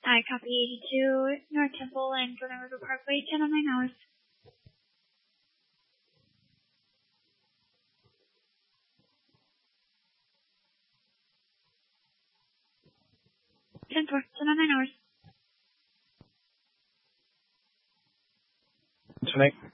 I copy 82 North Temple and Jordan River Parkway, 10 on 9 hours. Ten 10 on 9 hours. Tonight.